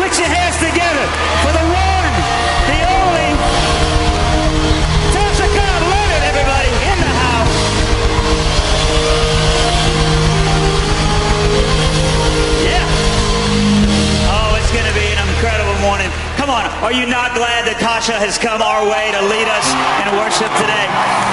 Put your hands together for the one, the only, Tasha Cobb Leonard, everybody, in the house. Yeah. Oh, it's going to be an incredible morning. Come on, are you not glad that Tasha has come our way to lead us in worship today?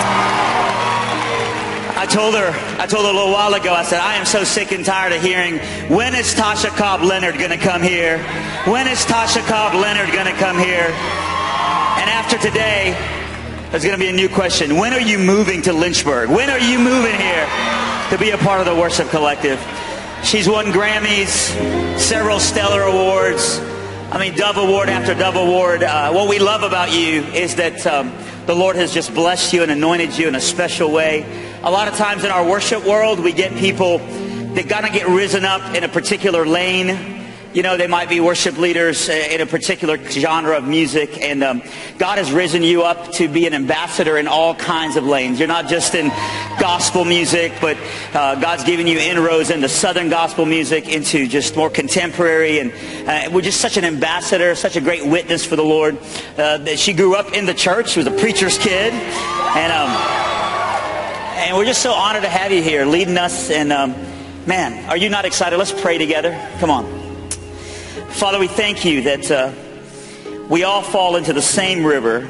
I told her a little while ago, I said, I am so sick and tired of hearing, when is Tasha Cobb Leonard going to come here? When is Tasha Cobb Leonard going to come here? And after today, there's going to be a new question. When are you moving to Lynchburg? When are you moving here to be a part of the Worship Collective? She's won Grammys, several Stellar Awards. I mean, Dove Award after Dove Award. What we love about you is that the Lord has just blessed you and anointed you in a special way. A lot of times in our worship world, we get people that gotta get risen up in a particular lane. You know, they might be worship leaders in a particular genre of music, and God has risen you up to be an ambassador in all kinds of lanes. You're not just in gospel music, but God's given you inroads into Southern gospel music, into just more contemporary, and we're just such an ambassador, such a great witness for the Lord. She grew up in the church. She was a preacher's kid, and we're just so honored to have you here leading us. And man, are you not excited? Let's pray together. Come on. Father, we thank you that we all fall into the same river.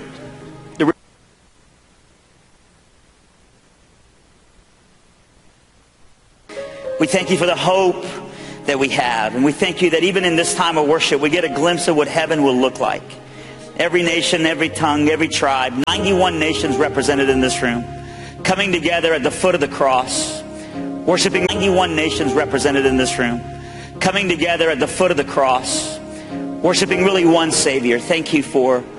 We thank you for the hope that we have. And we thank you that even in this time of worship, we get a glimpse of what heaven will look like. Every nation, every tongue, every tribe, 91 nations represented in this room, coming together at the foot of the cross, worshiping 91 nations represented in this room, coming together at the foot of the cross, worshiping really one Savior. Thank you for